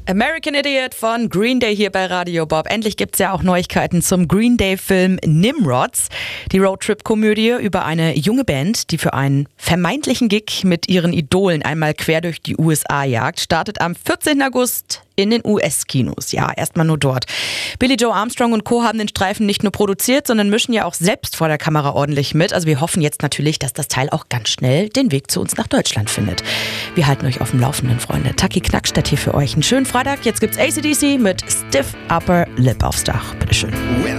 American Idiot von Green Day hier bei Radio Bob. Endlich gibt's ja auch Neuigkeiten zum Green Day-Film Nimrods. Die Roadtrip-Komödie über eine junge Band, die für einen vermeintlichen Gig mit ihren Idolen einmal quer durch die USA jagt, startet am 14. August in den US-Kinos. Ja, erstmal nur dort. Billy Joe Armstrong und Co. haben den Streifen nicht nur produziert, sondern mischen ja auch selbst vor der Kamera ordentlich mit. Also wir hoffen jetzt natürlich, dass das Teil auch ganz schnell den Weg zu uns nach Deutschland findet. Wir halten euch auf dem Laufenden, Freunde. Taki Knackstadt hier für euch. Einen schönen Freitag. Jetzt gibt's AC/DC mit Stiff Upper Lip aufs Dach. Bitteschön.